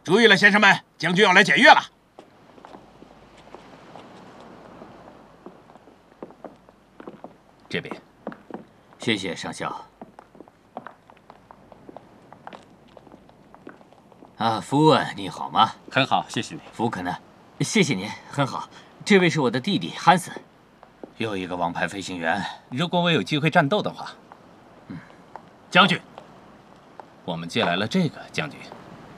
注意了，先生们，将军要来检阅了。 这边， 谢谢上校。啊，福恩，你好吗？ 很好，谢谢你。 福肯呢？谢谢您，很好。这位是我的弟弟汉森， 又一个王牌飞行员。如果我有机会战斗的话， 将军， 我们借来了这个，将军。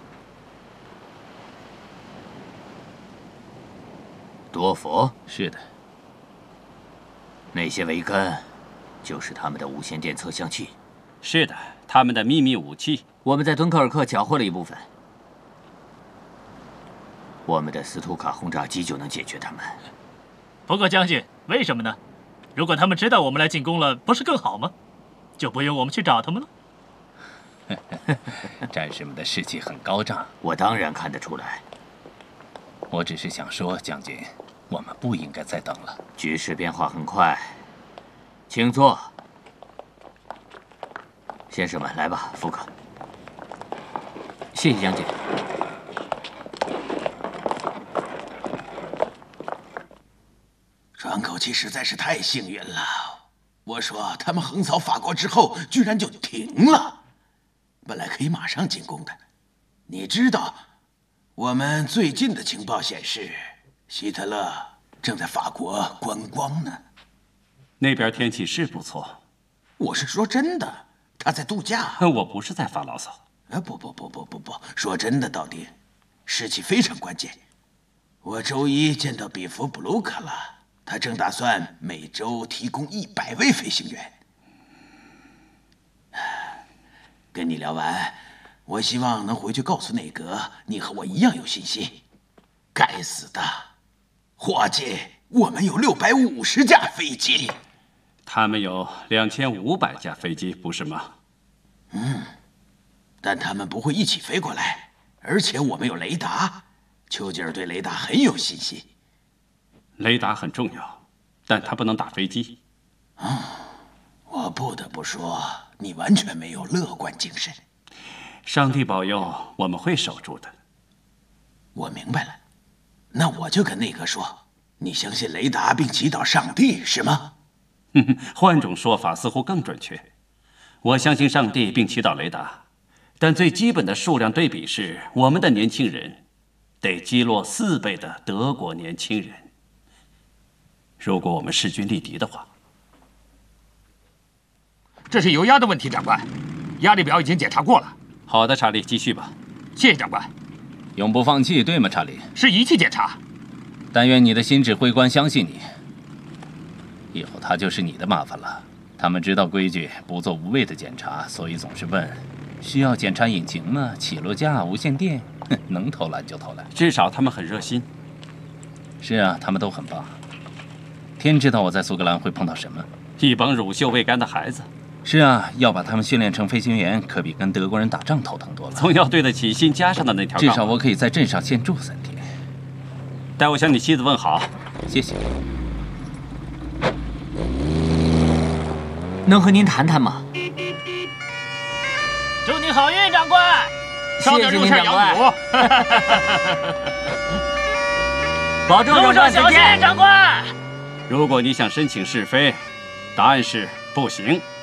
多佛？ 是的。 那些桅杆，就是他们的无线电测向器。 是的，他们的秘密武器。 我们在敦刻尔克缴获了一部分。我们的斯图卡轰炸机就能解决他们。 不过，将军，为什么呢？如果他们知道我们来进攻了，不是更好吗？就不用我们去找他们了。 战士们的士气很高涨， 我当然看得出来。 我只是想说，将军，我们不应该再等了。 局势变化很快，请坐。先生们，来吧，福克。谢谢将军。 喘口气实在是太幸运了。我说他们横扫法国之后，居然就停了。本来可以马上进攻的。你知道，我们最近的情报显示，希特勒正在法国观光呢。 那边天气是不错。 我是说真的，他在度假。 我不是在发牢骚。 不，说真的，道丁，士气非常关键。我周一见到比弗布鲁克了，他正打算每周提供100位飞行员。跟你聊完，我希望能回去告诉内阁，你和我一样有信心。该死的，伙计，我们有650架飞机， 他们有2500架飞机，不是吗？ 但他们不会一起飞过来，而且我们有雷达。丘吉尔对雷达很有信心。 雷达很重要，但它不能打飞机。 我不得不说，你完全没有乐观精神。 上帝保佑，我们会守住的。 我明白了，那我就跟内阁说，你相信雷达并祈祷上帝，是吗？ 换种说法似乎更准确。我相信上帝并祈祷雷达，但最基本的数量对比是，我们的年轻人得击落4倍的德国年轻人。如果我们势均力敌的话， 这是油压的问题，长官，压力表已经检查过了。 好的，查理，继续吧。 谢谢长官。 永不放弃，对吗，查理？ 是仪器检查。 但愿你的新指挥官相信你，以后他就是你的麻烦了。他们知道规矩，不做无谓的检查，所以总是问：需要检查引擎吗？起落架、无线电？能偷懒就偷懒。 至少他们很热心。 是啊，他们都很棒。天知道我在苏格兰会碰到什么。 一帮乳臭未干的孩子。 是啊，要把他们训练成飞行员，可比跟德国人打仗头疼多了。 总要对得起新加上的那条杠。 至少我可以在镇上先住3天。 代我向你妻子问好。 谢谢。 能和您谈谈吗？ 祝你好运，长官。 烧点肉馅羊骨。保重， 路上小心，长官。 如果你想申请试飞，答案是不行。